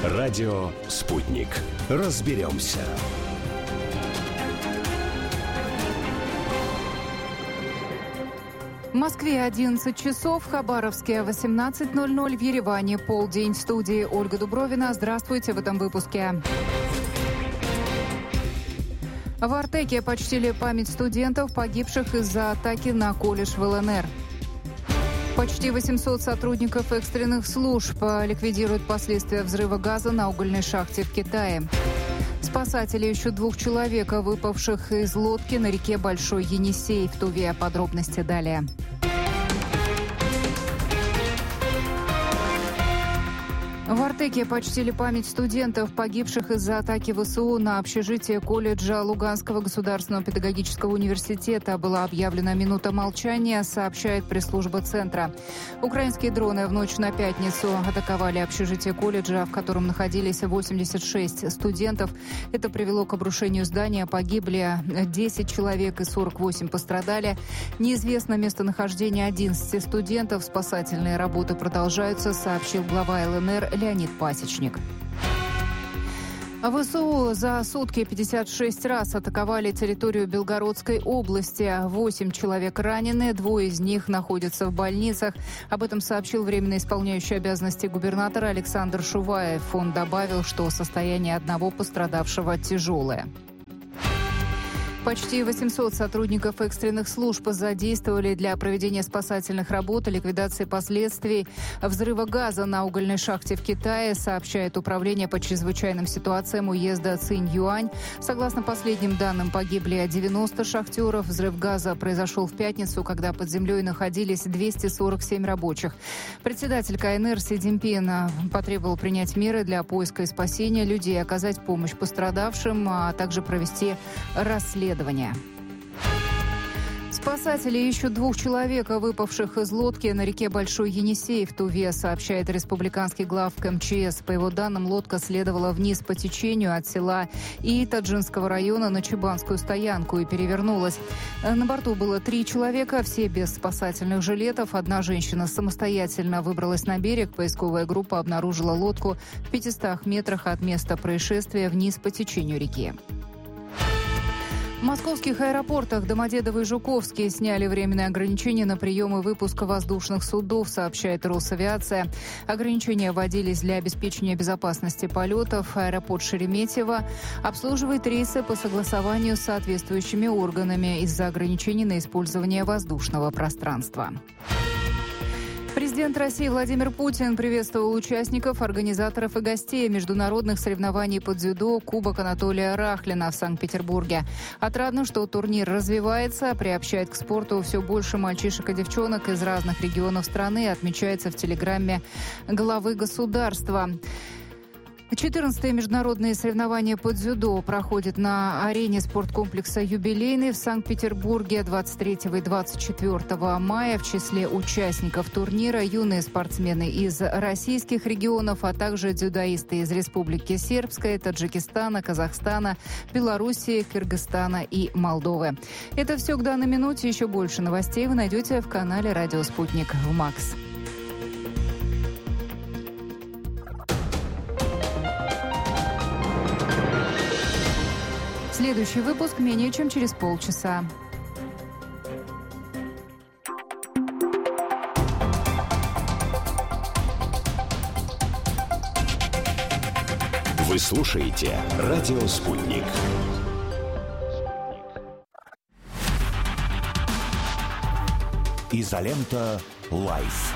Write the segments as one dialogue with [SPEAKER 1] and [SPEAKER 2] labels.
[SPEAKER 1] Радио «Спутник». Разберемся.
[SPEAKER 2] В Москве 11 часов, в Хабаровске 18:00, в Ереване полдень. В студии Ольга Дубровина. Здравствуйте в этом выпуске. В Артеке почтили память студентов, погибших из-за атаки на колледж в ЛНР. Почти 800 сотрудников экстренных служб ликвидируют последствия взрыва газа на угольной шахте в Китае. Спасатели ищут 2 человек, выпавших из лодки на реке Большой Енисей в Туве. Подробности далее. В Артеке почтили память студентов, погибших из-за атаки ВСУ на общежитие колледжа Луганского государственного педагогического университета. Была объявлена минута молчания, сообщает пресс-служба центра. Украинские дроны в ночь на пятницу атаковали общежитие колледжа, в котором находились 86 студентов. Это привело к обрушению здания. Погибли 10 человек и 48 пострадали. Неизвестно местонахождение 11 студентов. Спасательные работы продолжаются, сообщил глава ЛНР Леонид Пасечник. ВСУ за сутки 56 раз атаковали территорию Белгородской области. 8 человек ранены, 2 из них находятся в больницах. Об этом сообщил временно исполняющий обязанности губернатора Александр Шуваев. Он добавил, что состояние одного пострадавшего тяжелое. Почти 800 сотрудников экстренных служб задействовали для проведения спасательных работ и ликвидации последствий взрыва газа на угольной шахте в Китае, сообщает Управление по чрезвычайным ситуациям уезда Цинь-Юань. Согласно последним данным, погибли 90 шахтеров. Взрыв газа произошел в пятницу, когда под землей находились 247 рабочих. Председатель КНР Си Цзиньпин потребовал принять меры для поиска и спасения людей, оказать помощь пострадавшим, а также провести расследование. Спасатели ищут 2 человек, выпавших из лодки на реке Большой Енисей в Туве, сообщает республиканский главк МЧС. По его данным, лодка следовала вниз по течению от села Таджинского района на Чебанскую стоянку и перевернулась. На борту было 3 человека, все без спасательных жилетов. Одна женщина самостоятельно выбралась на берег. Поисковая группа обнаружила лодку в 500 метрах от места происшествия вниз по течению реки. В московских аэропортах Домодедово и Жуковский сняли временные ограничения на прием и выпуск воздушных судов, сообщает Росавиация. Ограничения вводились для обеспечения безопасности полетов. Аэропорт Шереметьево обслуживает рейсы по согласованию с соответствующими органами из-за ограничений на использование воздушного пространства. Президент России Владимир Путин приветствовал участников, организаторов и гостей международных соревнований по дзюдо «Кубок Анатолия Рахлина» в Санкт-Петербурге. Отрадно, что турнир развивается, приобщает к спорту все больше мальчишек и девчонок из разных регионов страны, отмечается в телеграмме главы государства. 14-е международные соревнования по дзюдо проходят на арене спорткомплекса «Юбилейный» в Санкт-Петербурге 23 и 24 мая. В числе участников турнира юные спортсмены из российских регионов, а также дзюдоисты из Республики Сербской, Таджикистана, Казахстана, Белоруссии, Кыргызстана и Молдовы. Это все к данной минуте. Еще больше новостей вы найдете в канале «Радио Спутник» в МАКС. Следующий выпуск менее чем через полчаса.
[SPEAKER 1] Вы слушаете «Радио Спутник». Изолента Лайф.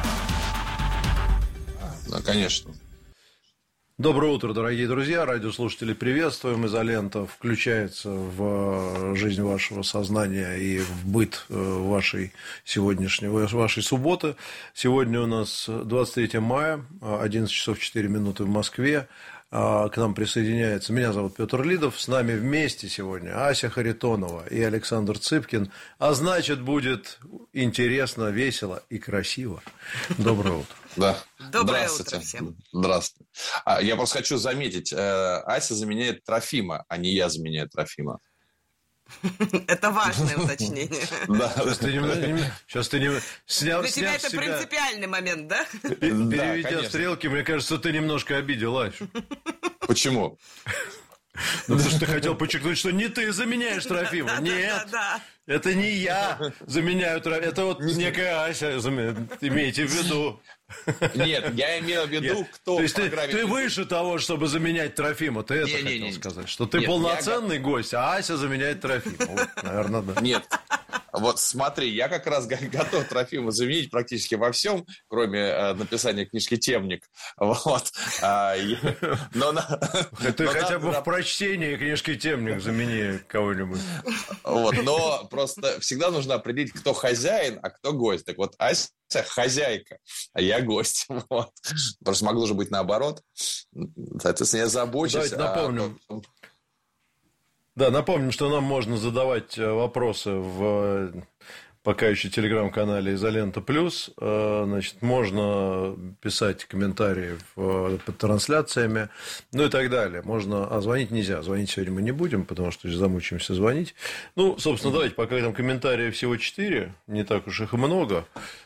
[SPEAKER 3] Да, конечно.
[SPEAKER 4] Доброе утро, дорогие друзья, радиослушатели, приветствуем. Изолента включается в жизнь вашего сознания и в быт вашей субботы. Сегодня у нас 23 мая, 11 часов 4 минуты в Москве. К нам присоединяется, меня зовут Петр Лидов, с нами вместе сегодня Ася Харитонова и Александр Цыпкин, а значит, будет интересно, весело и красиво. Доброе утро.
[SPEAKER 3] Да.
[SPEAKER 5] Доброе утро всем.
[SPEAKER 3] Здравствуйте. Я просто хочу заметить, Ася заменяет Трофима, а не я заменяю Трофима.
[SPEAKER 5] Это важное уточнение.
[SPEAKER 4] Сейчас ты снял
[SPEAKER 5] для тебя это принципиальный момент, да?
[SPEAKER 4] Переведя стрелки, мне кажется, ты немножко обидел Асю.
[SPEAKER 3] Почему?
[SPEAKER 4] Ну, потому что ты хотел подчеркнуть, что не ты заменяешь Трофима. Нет, это не я заменяю Трофима. Это вот некая Ася, имейте в виду.
[SPEAKER 3] Нет, я имел в виду, кто...
[SPEAKER 4] То есть ты выше того, чтобы заменять Трофима. Ты это хотел сказать, что ты полноценный гость, а Ася заменяет Трофима. Вот, наверное, да.
[SPEAKER 3] Нет. Вот смотри, я как раз готов Трофима заменить практически во всем, кроме написания книжки «Темник». Вот.
[SPEAKER 4] Ты хотя бы в прочтении книжки «Темник» замени кого-нибудь.
[SPEAKER 3] Вот, но просто всегда нужно определить, кто хозяин, а кто гость. Так вот, Ася хозяйка, а я гость. Вот. Просто могло же быть наоборот. Соответственно, я забочусь.
[SPEAKER 4] Давайте напомним. Да, напомним, что нам можно задавать вопросы в пока еще телеграм-канале «Изолента Плюс». Значит, можно писать комментарии под трансляциями, ну и так далее. Можно, а звонить нельзя. Звонить сегодня мы не будем, потому что замучаемся звонить. Ну, собственно, давайте, пока там комментариев всего 4, не так уж их и много.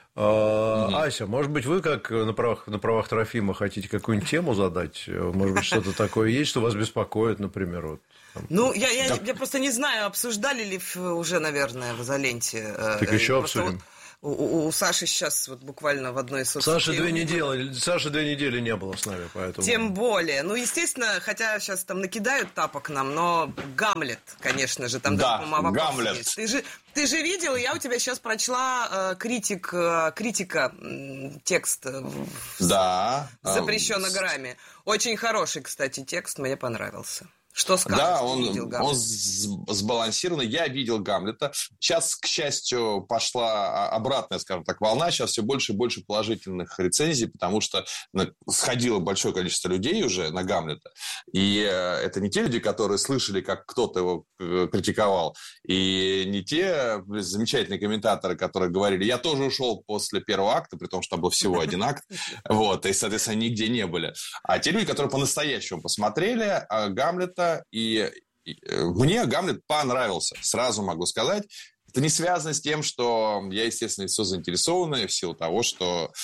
[SPEAKER 4] Ася, может быть, вы как на правах Трофима хотите какую-нибудь тему задать? Может быть, что-то такое есть, что вас беспокоит, например? Вот, там.
[SPEAKER 5] Ну, я просто не знаю, обсуждали ли уже, наверное, в «Изоленте».
[SPEAKER 4] Так еще обсудим.
[SPEAKER 5] У Саши сейчас вот буквально в одной из соцсетей...
[SPEAKER 4] Саши 2 недели не было с нами, поэтому...
[SPEAKER 5] Тем более. Ну, естественно, хотя сейчас там накидают тапок нам, но Гамлет, конечно же, там
[SPEAKER 3] да,
[SPEAKER 5] даже, по-моему, вопрос
[SPEAKER 3] Гамлет.
[SPEAKER 5] есть. Ты же видел, я у тебя сейчас прочла критика текст в запрещенограмме. Очень хороший, кстати, текст, мне понравился. Что скажешь?
[SPEAKER 3] Да, он сбалансированный. Я видел Гамлета. Сейчас, к счастью, пошла обратная, скажем так, волна. Сейчас все больше и больше положительных рецензий, потому что сходило большое количество людей уже на Гамлета. И это не те люди, которые слышали, как кто-то его критиковал, и не те замечательные комментаторы, которые говорили, я тоже ушел после первого акта, при том, что там был всего один акт, вот, и, соответственно, нигде не были. А те люди, которые по-настоящему посмотрели Гамлета, и мне Гамлет понравился, сразу могу сказать. Это не связано с тем, что я, естественно, лицо заинтересованное в силу того, что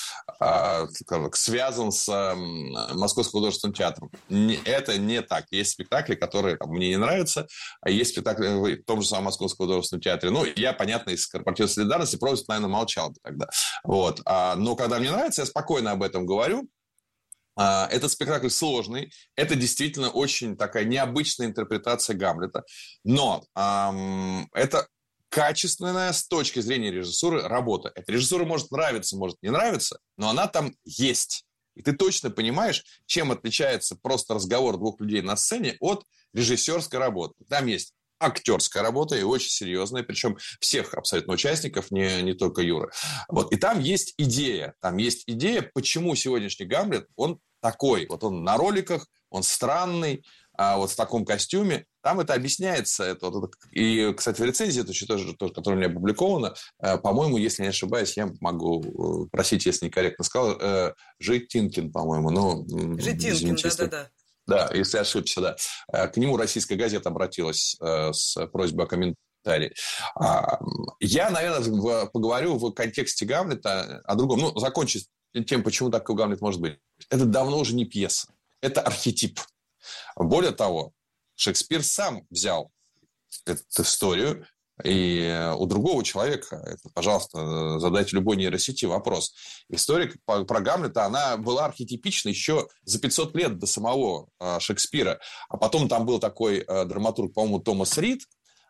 [SPEAKER 3] связан с Московским художественным театром. Это не так. Есть спектакли, которые мне не нравятся, а есть спектакли в том же самом Московском художественном театре. Ну, я, понятно, из корпоративной солидарности просто, наверное, молчал бы тогда. Вот. Но когда мне нравится, я спокойно об этом говорю. Этот спектакль сложный, это действительно очень такая необычная интерпретация Гамлета, но это качественная с точки зрения режиссуры работа. Эта режиссура может нравиться, может не нравиться, но она там есть. И ты точно понимаешь, чем отличается просто разговор двух людей на сцене от режиссерской работы. Там есть актерская работа и очень серьезная, причем всех абсолютно участников, не только Юры. Вот. И там есть идея, почему сегодняшний Гамлет, он такой, вот он на роликах, он странный, вот в таком костюме, там это объясняется. И, кстати, в рецензии, это еще тоже, которая у меня опубликована, по-моему, если не ошибаюсь, я могу просить, если некорректно сказал, Житинкин, по-моему.
[SPEAKER 5] Житинкин, да-да-да.
[SPEAKER 3] Да, если ошибся, да. К нему российская газета обратилась с просьбой о комментарии. Я, наверное, поговорю в контексте Гамлета о другом. Ну, закончу тем, почему такой Гамлет может быть. Это давно уже не пьеса. Это архетип. Более того, Шекспир сам взял эту историю, и у другого человека, пожалуйста, задайте любой нейросети вопрос. История про Гамлета, она была архетипична еще за 500 лет до самого Шекспира. А потом там был такой драматург, по-моему, Томас Рид,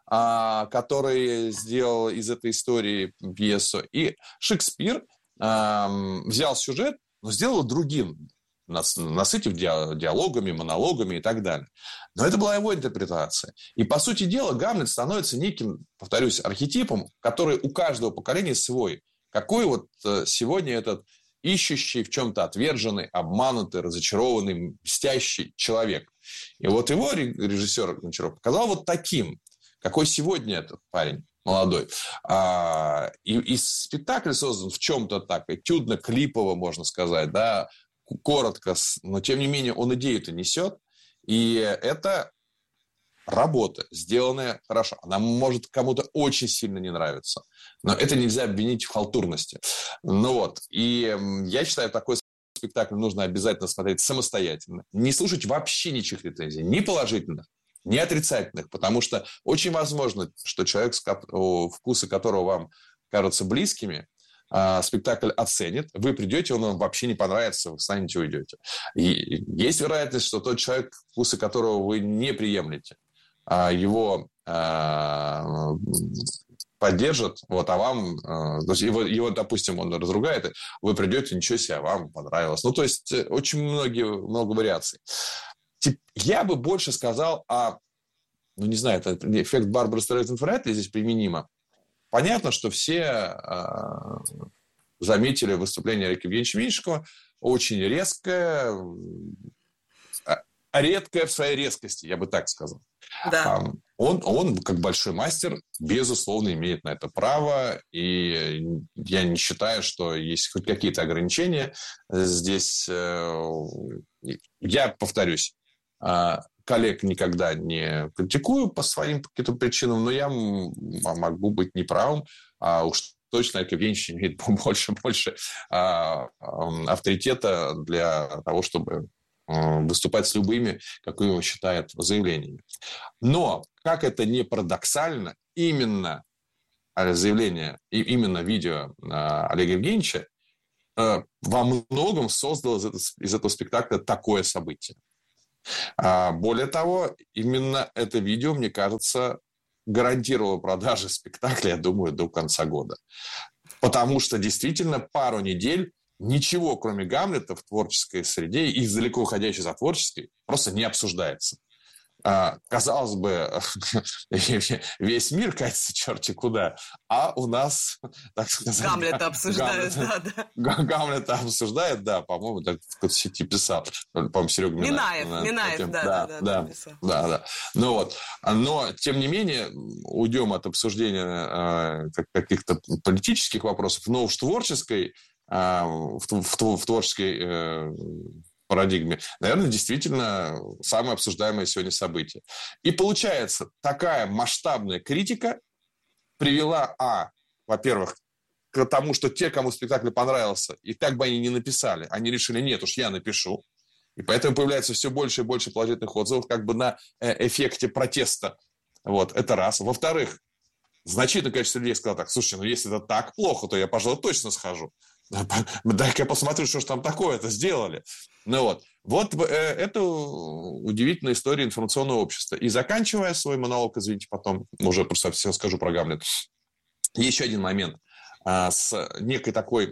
[SPEAKER 3] который сделал из этой истории пьесу. И Шекспир взял сюжет, но сделал его другим, насытив диалогами, монологами и так далее. Но это была его интерпретация. И, по сути дела, Гамлет становится неким, повторюсь, архетипом, который у каждого поколения свой. Какой вот сегодня этот ищущий, в чем-то отверженный, обманутый, разочарованный, мстящий человек. И вот его режиссер Гончаров показал вот таким, какой сегодня этот парень молодой. И спектакль создан в чем-то так, этюдно-клипово, можно сказать, да, коротко, но тем не менее он идею-то несет. И это работа, сделанная хорошо. Она может кому-то очень сильно не нравиться. Но это нельзя обвинить в халтурности. Ну вот. И я считаю, такой спектакль нужно обязательно смотреть самостоятельно. Не слушать вообще ничьих рецензий. Ни положительных, ни отрицательных. Потому что очень возможно, что человек, вкусы которого вам кажутся близкими, спектакль оценит, вы придете, он вам вообще не понравится, вы встанете и уйдете. И есть вероятность, что тот человек, вкусы которого вы не приемлете, его поддержат, вот, а вам, то есть его, допустим, он разругает, вы придете, ничего себе, вам понравилось. Ну, то есть, очень много вариаций. Я бы больше сказал ну, не знаю, это эффект Барбары Стрейзен вряд ли здесь применимо. Понятно, что все заметили выступление Олега Евгеньевича Меньшикова, очень резкое, редкое в своей резкости, я бы так сказал.
[SPEAKER 5] Да.
[SPEAKER 3] Он, как большой мастер, безусловно, имеет на это право, и я не считаю, что есть хоть какие-то ограничения. Здесь, я повторюсь, коллег никогда не критикую по своим каким-то причинам, но я могу быть неправым, а уж точно Олег Евгеньевич имеет больше авторитета для того, чтобы выступать с любыми, как он считает, заявлениями. Но, как это не парадоксально, именно заявление, именно видео Олега Евгеньевича во многом создало из этого спектакля такое событие. Более того, именно это видео, мне кажется, гарантировало продажи спектакля, я думаю, до конца года. Потому что действительно пару недель ничего, кроме Гамлета, в творческой среде и далеко уходящей за творческой, просто не обсуждается. Казалось бы, весь мир катится черти куда, а у нас, так сказать...
[SPEAKER 5] Гамлета обсуждают,
[SPEAKER 3] Гамлета обсуждают, да, по-моему, так в сети писал. По-моему, Серега
[SPEAKER 5] Минаев, да.
[SPEAKER 3] Ну вот. Но, тем не менее, уйдем от обсуждения каких-то политических вопросов, но уж творческой, в творческой парадигме, наверное, действительно самое обсуждаемое сегодня событие. И получается, такая масштабная критика привела, во-первых, к тому, что те, кому спектакль понравился, и как бы они ни написали, они решили, нет уж, я напишу. И поэтому появляется все больше и больше положительных отзывов, как бы на эффекте протеста. Вот, это раз. Во-вторых, значительное количество людей сказало так, слушай, ну если это так плохо, то я, пожалуй, точно схожу. Дай-ка я посмотрю, что же там такое-то сделали. Ну вот это удивительная история информационного общества. И заканчивая свой монолог, извините, потом уже просто все скажу про Гамлет. Еще один момент. С некой такой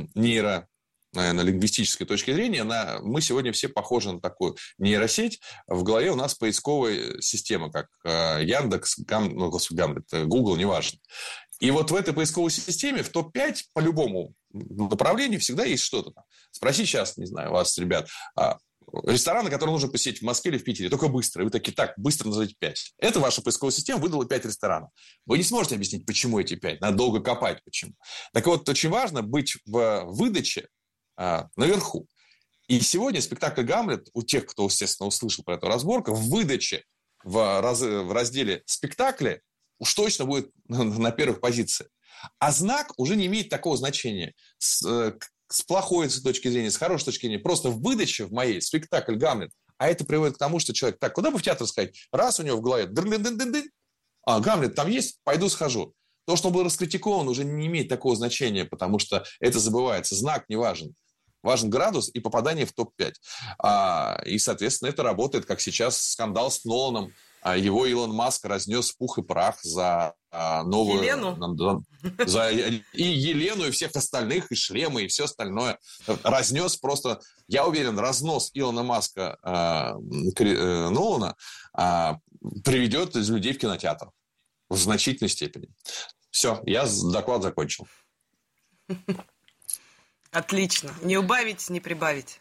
[SPEAKER 3] лингвистической точки зрения, мы сегодня все похожи на такую нейросеть. В голове у нас поисковая система, как Яндекс, Гамлет, Google, неважно. И вот в этой поисковой системе в топ-5 по любому направлению всегда есть что-то. Спроси сейчас, не знаю, вас, ребят, рестораны, которые нужно посетить в Москве или в Питере, только быстро. И вы такие, так, быстро назовите 5. Это ваша поисковая система выдала 5 ресторанов. Вы не сможете объяснить, почему эти 5. Надо долго копать, почему. Так вот, очень важно быть в выдаче наверху. И сегодня спектакль «Гамлет», у тех, кто, естественно, услышал про эту разборку, в выдаче в разделе «Спектакли» уж точно будет на первых позициях. А знак уже не имеет такого значения. С плохой точки зрения, с хорошей точки зрения. Просто в выдаче в моей спектакль «Гамлет». А это приводит к тому, что человек, так, куда бы в театр сходить? Раз у него в голове, Гамлет там есть, пойду схожу. То, что он был раскритикован, уже не имеет такого значения, потому что это забывается. Знак не важен. Важен градус и попадание в топ-5. И, соответственно, это работает, как сейчас скандал с Ноланом. Его Илон Маск разнес в пух и прах за новую...
[SPEAKER 5] Елену?
[SPEAKER 3] И Елену, и всех остальных, и шлемы, и все остальное. Разнес просто... Я уверен, разнос Илона Маска Нолана приведет людей в кинотеатр. В значительной степени. Все, я доклад закончил.
[SPEAKER 5] Отлично. Не убавить, не прибавить.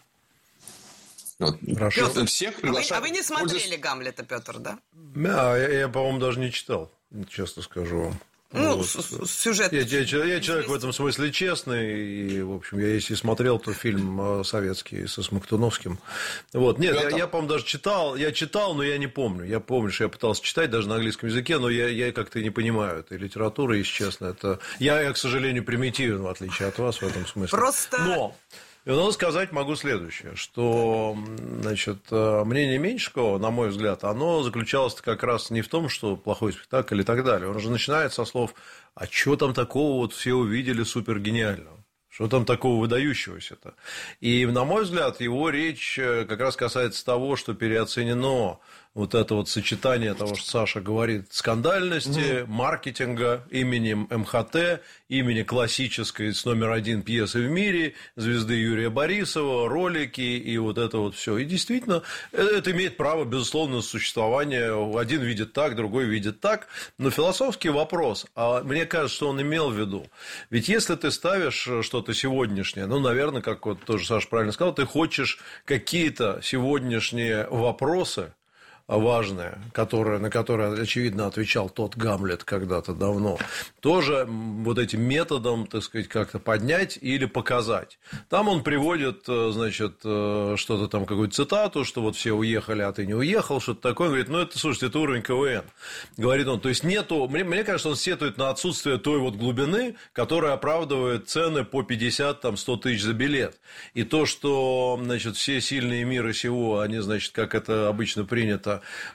[SPEAKER 3] Петр, всех
[SPEAKER 5] вы не смотрели Гамлета, Петр, да?
[SPEAKER 4] Да, я, по-моему, даже не читал, честно скажу вам.
[SPEAKER 5] Ну,
[SPEAKER 4] вот.
[SPEAKER 5] Сюжет.
[SPEAKER 4] Я человек в этом смысле честный, и, в общем, я если смотрел, то фильм советский со Смоктуновским. Вот. Нет, я по-моему, даже читал, но я не помню. Я помню, что я пытался читать даже на английском языке, но я как-то не понимаю этой литературы, если честно. Это... Я, к сожалению, примитивен, в отличие от вас в этом смысле. Но... И надо сказать могу следующее, что, значит, мнение Меньшикова, на мой взгляд, оно заключалось как раз не в том, что плохой спектакль и так далее. Он же начинает со слов: а что там такого вот все увидели супергениального? Что там такого выдающегося-то? И, на мой взгляд, его речь как раз касается того, что переоценено вот это вот сочетание того, что Саша говорит, скандальности, маркетинга, именем МХТ, имени классической с номер 1 пьесы в мире, звезды Юрия Борисова, ролики и вот это вот все. И действительно, это имеет право, безусловно, на существование. Один видит так, другой видит так. Но философский вопрос, а мне кажется, что он имел в виду. Ведь если ты ставишь что-то сегодняшнее, ну, наверное, как вот тоже Саша правильно сказал, ты хочешь какие-то сегодняшние вопросы важное, на которое, очевидно, отвечал тот Гамлет когда-то давно, тоже вот этим методом, так сказать, как-то поднять или показать. Там он приводит, значит, что-то там, какую-то цитату, что вот все уехали, а ты не уехал, что-то такое. Он говорит, ну, это, слушайте, это уровень КВН. Говорит он, то есть нету, мне кажется, он сетует на отсутствие той вот глубины, которая оправдывает цены по 50-100 тысяч за билет. И то, что, значит, все сильные мира сего, они, значит, как это обычно принято,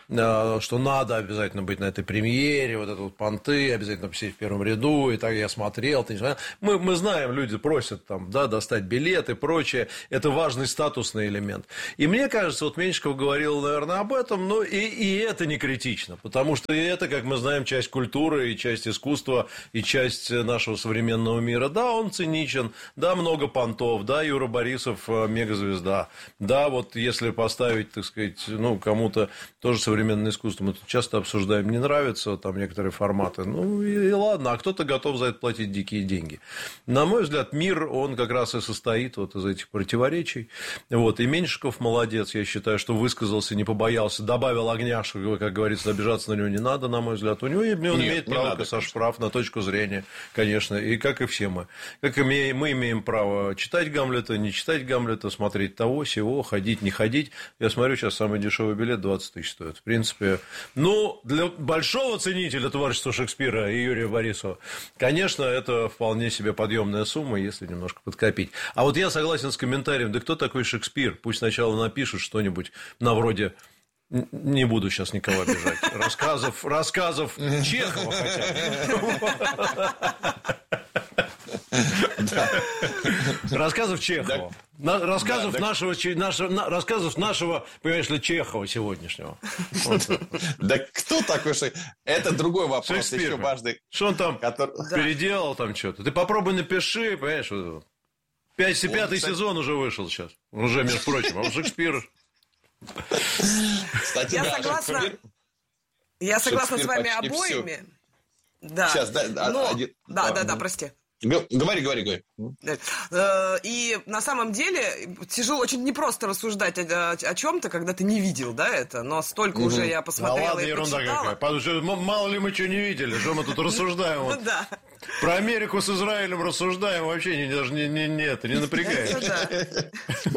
[SPEAKER 4] что надо обязательно быть на этой премьере, вот это вот понты, обязательно посидеть в первом ряду, и так я смотрел, ты не смотрел. Мы знаем, люди просят там, да, достать билет и прочее, это важный статусный элемент. И мне кажется, вот Меньшиков говорил, наверное, об этом, но и это не критично, потому что и это, как мы знаем, часть культуры, и часть искусства, и часть нашего современного мира. Да, он циничен, да, много понтов, да, Юра Борисов мегазвезда, да, вот если поставить, так сказать, ну, кому-то тоже современное искусство, мы тут часто обсуждаем, не нравятся там некоторые форматы, ну и ладно, а кто-то готов за это платить дикие деньги. На мой взгляд, мир, он как раз и состоит вот из этих противоречий, вот, и Меньшиков молодец, я считаю, что высказался, не побоялся, добавил огня, что, как говорится, обижаться на него не надо, на мой взгляд, у него он имеет право, Саша прав, на точку зрения, конечно, и как и все мы, как мы имеем право читать Гамлета, не читать Гамлета, смотреть того, сего, ходить, не ходить, я смотрю, сейчас самый дешевый билет 20 тысяч стоит. В принципе, ну, для большого ценителя творчества Шекспира и Юрия Борисова, конечно, это вполне себе подъемная сумма, если немножко подкопить. А вот я согласен с комментарием, да кто такой Шекспир? Пусть сначала напишут что-нибудь на вроде... Не буду сейчас никого обижать. Рассказов Чехова хотя бы. Рассказов Чехова. Рассказов нашего, понимаешь ли, Чехова сегодняшнего.
[SPEAKER 3] Да кто такой Шекспир? Это другой вопрос, еще важный.
[SPEAKER 4] Что он там переделал там что-то? Ты попробуй напиши, понимаешь, 5-й сезон уже вышел сейчас. Уже, между прочим, а Шекспир...
[SPEAKER 3] Кстати,
[SPEAKER 5] я согласна с вами обоими. Да.
[SPEAKER 3] Сейчас,
[SPEAKER 5] да, прости.
[SPEAKER 3] Говори.
[SPEAKER 5] И на самом деле тяжело, очень непросто рассуждать о чем-то, когда ты не видел, да, это, но столько уже я посмотрела,
[SPEAKER 4] ладно,
[SPEAKER 5] и
[SPEAKER 4] ерунда
[SPEAKER 5] почитала.
[SPEAKER 4] Какая. Потому что мало ли мы что не видели, что мы тут рассуждаем. Вот.
[SPEAKER 5] Да.
[SPEAKER 4] Про Америку с Израилем рассуждаем, вообще даже не напрягает.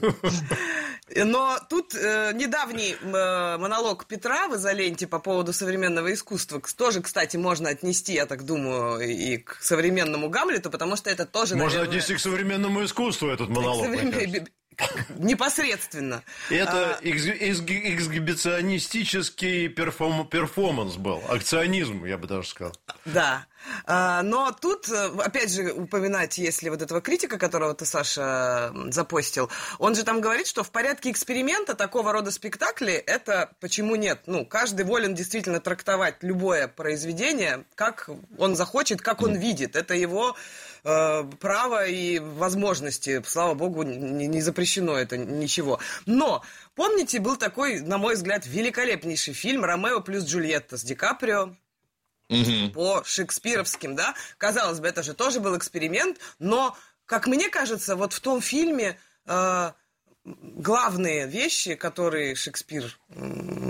[SPEAKER 5] Но тут недавний монолог Петра в изоленте по поводу современного искусства тоже, кстати, можно отнести, я так думаю, и к современному Гамлету, потому что это тоже,
[SPEAKER 4] можно отнести к современному искусству этот монолог.
[SPEAKER 5] Непосредственно.
[SPEAKER 4] Это эксгибиционистический перформанс был, акционизм, я бы даже сказал.
[SPEAKER 5] Да. Но тут, опять же, упоминать, если вот этого критика, которого ты, Саша, запостил, он же там говорит, что в порядке эксперимента такого рода спектакли, это почему нет? Ну, каждый волен действительно трактовать любое произведение, как он захочет, как он видит. Это его право и возможности. Слава богу, не запрещено это ничего. Но, помните, был такой, на мой взгляд, великолепнейший фильм «Ромео плюс Джульетта» с Ди Каприо. По шекспировским, да? Казалось бы, это же тоже был эксперимент, но, как мне кажется, вот в том фильме главные вещи, которые Шекспир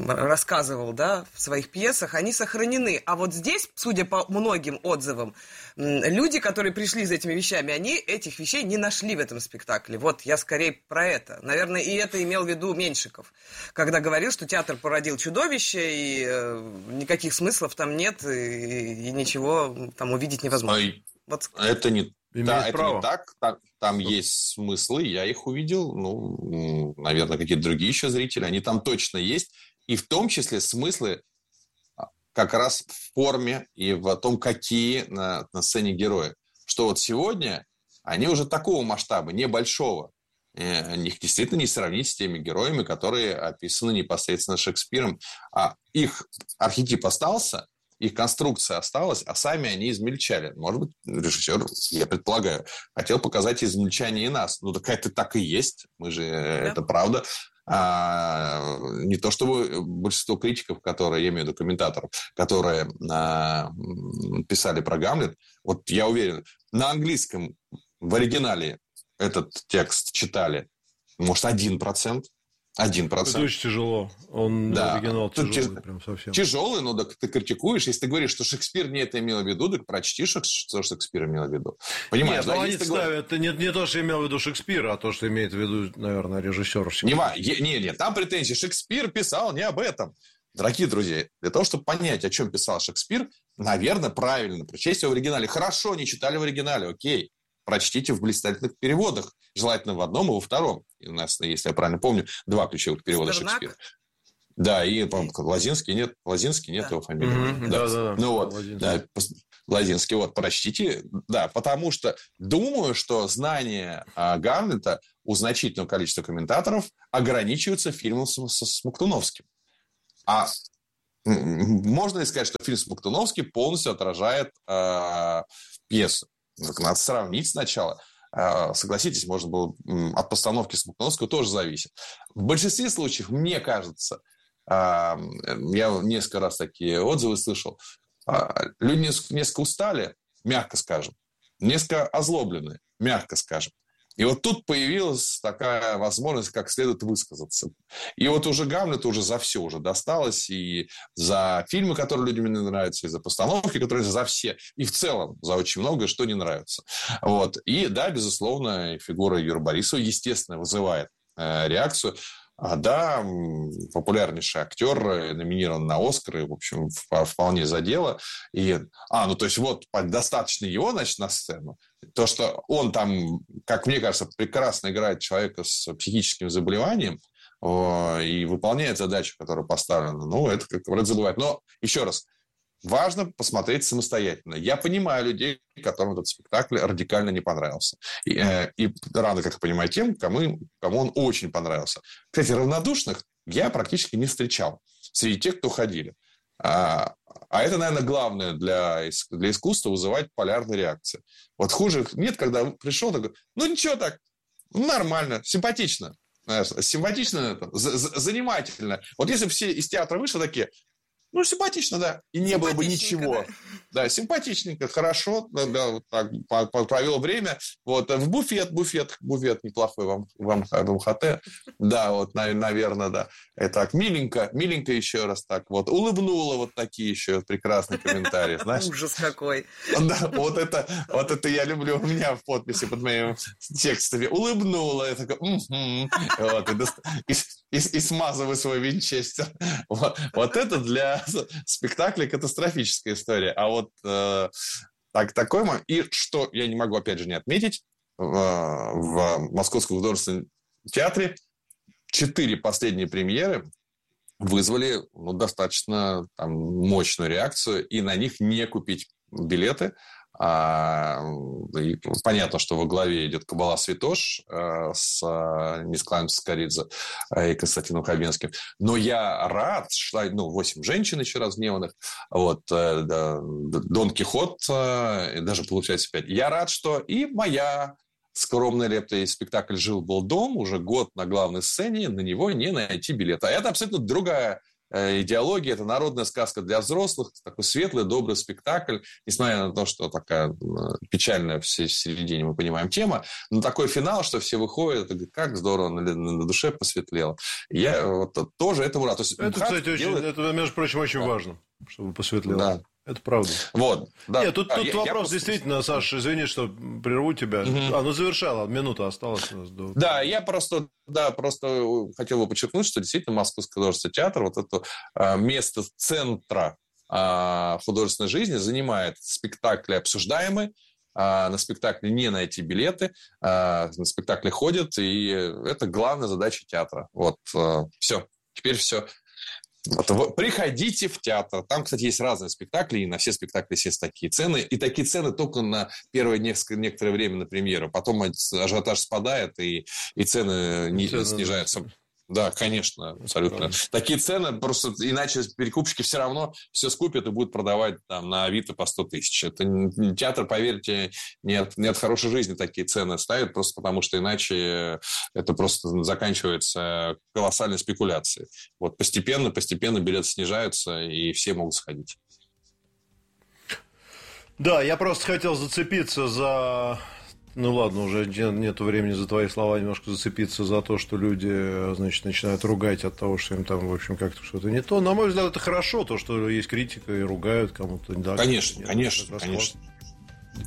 [SPEAKER 5] рассказывал, да, в своих пьесах, они сохранены. А вот здесь, судя по многим отзывам, люди, которые пришли за этими вещами, они этих вещей не нашли в этом спектакле. Вот я скорее про это. Наверное, и это имел в виду Меньшиков, когда говорил, что театр породил чудовище, и никаких смыслов там нет, и ничего там увидеть невозможно. Вот.
[SPEAKER 3] Это не... Да, это не так. Там есть смыслы, я их увидел. Ну, наверное, какие-то другие еще зрители. Они там точно есть. И в том числе смыслы как раз в форме и в том, какие на сцене герои. Что вот сегодня они уже такого масштаба, небольшого. Их действительно не сравнить с теми героями, которые описаны непосредственно Шекспиром. А их архетип остался, их конструкция осталась, а сами они измельчали. Может быть, режиссер, я предполагаю, хотел показать измельчание и нас. Ну, так это так и есть. Мы же, это правда. Не то чтобы большинство критиков, которые, я имею в виду комментаторов, которые писали про Гамлет, вот я уверен, на английском в оригинале этот текст читали, может, 1%. 1%.
[SPEAKER 4] Это очень тяжело. Он оригинал тяжелый, прям совсем.
[SPEAKER 3] Тяжелый, но так ты критикуешь. Если ты говоришь, что Шекспир не это имел в виду, так прочти, что Шекспир имел в виду. Понимаешь?
[SPEAKER 4] Нет, они ставят не то, что имел в виду Шекспир, а то, что имеет в виду, наверное, режиссер.
[SPEAKER 3] Нет, там претензии. Шекспир писал не об этом. Дорогие друзья, для того, чтобы понять, о чем писал Шекспир, наверное, правильно прочесть его в оригинале. Хорошо, не читали в оригинале, окей. Прочтите в блистательных переводах. Желательно в одном и во втором. И у нас, если я правильно помню, 2 ключевых перевода Шекспира. Да, и, по-моему, Лозинский нет его фамилии.
[SPEAKER 4] Да.
[SPEAKER 3] Ну вот, Лозинский, вот, прочтите. Да, потому что думаю, что знание Гамлета у значительного количества комментаторов ограничиваются фильмом со Смоктуновским. А можно ли сказать, что фильм Смоктуновский полностью отражает пьесу? Надо сравнить сначала. Согласитесь, можно было от постановки Смоктуновского тоже зависит. В большинстве случаев, мне кажется, я несколько раз такие отзывы слышал, люди несколько устали, мягко скажем, несколько озлоблены, мягко скажем. И вот тут появилась такая возможность, как следует высказаться. И вот уже Гамлету уже за все уже досталось. И за фильмы, которые людям не нравятся, и за постановки, которые за все. И в целом за очень многое, что не нравится. Вот. И да, безусловно, фигура Юрия Борисова, естественно, вызывает реакцию. Да, популярнейший актер, номинирован на Оскар, и, в общем, вполне за дело. И, то есть, вот, достаточно его, значит, на сцену. То, что он там, как мне кажется, прекрасно играет человека с психическим заболеванием и выполняет задачу, которая поставлена, это, как говорят, забывать. Но, еще раз, важно посмотреть самостоятельно. Я понимаю людей, которым этот спектакль радикально не понравился. И равно, как я понимаю, тем, кому он очень понравился. Кстати, равнодушных я практически не встречал среди тех, кто ходили. А это, наверное, главное для искусства — вызывать полярные реакции. Вот хуже нет, когда пришел, такой, ничего так, нормально, симпатично. Симпатично это, занимательно. Вот если все из театра вышли такие... симпатично, да. И не было бы ничего. Да, симпатичненько, хорошо. Да, вот так провел время. Вот, в буфет неплохой вам ХТ. Да, вот, наверное, да. И так, миленько еще раз так вот. Улыбнула вот такие еще прекрасные комментарии. Знаешь?
[SPEAKER 5] Ужас какой.
[SPEAKER 3] Да, вот это я люблю у меня в подписи под моими текстами. Улыбнула. Я такой, вот, и смазываю свой винчестер. Вот это для спектакля катастрофическая история. А вот такой момент. И что я не могу, опять же, не отметить, в Московском художественном театре 4 последние премьеры вызвали достаточно мощную реакцию, и на них не купить билеты. И понятно, что во главе идет Кабала Святош с Нисклаем Цискоридзе и Константином Хабенским. Но я рад, что 8 женщин еще разгневанных, Дон Кихот, и даже получается 5. Я рад, что и моя скромная лепта и спектакль «Жил-был дом» уже год на главной сцене, на него не найти билета. Это абсолютно другая идеология, это народная сказка для взрослых, такой светлый, добрый спектакль, несмотря на то, что такая печальная в середине, мы понимаем, тема, но такой финал, что все выходят, как здорово, на душе посветлело. Я вот тоже этому рад.
[SPEAKER 4] Это, кстати, это, между прочим, очень важно, чтобы посветлело.
[SPEAKER 3] Да.
[SPEAKER 4] Это правда.
[SPEAKER 3] Вот. Да.
[SPEAKER 4] Нет, тут вопрос действительно, Саша, извини, что прерву тебя. Завершала, минута осталась у нас.
[SPEAKER 3] Да, я просто хотел бы подчеркнуть, что действительно Московский художественный театр, вот это место центра художественной жизни занимает спектакли обсуждаемые, на спектакле не найти билеты, на спектакли ходят, и это главная задача театра. Вот, все, теперь все. Вот, приходите в театр. Там, кстати, есть разные спектакли, и на все спектакли есть такие цены. И такие цены только на первое некоторое время на премьеру. Потом ажиотаж спадает, и цены снижаются. Да, конечно, абсолютно. Такие цены, просто иначе перекупщики все равно все скупят и будут продавать там на Авито по 100 тысяч. Это театр, поверьте, не от хорошей жизни такие цены ставят, просто потому что иначе это просто заканчивается колоссальной спекуляцией. Вот постепенно билеты снижаются, и все могут сходить.
[SPEAKER 4] Да, я просто хотел зацепиться за... Ну ладно, уже нет времени за твои слова немножко зацепиться за то, что люди, значит, начинают ругать от того, что им там, в общем, как-то что-то не то. На мой взгляд, это хорошо, то, что есть критика и ругают кому-то. Да,
[SPEAKER 3] конечно.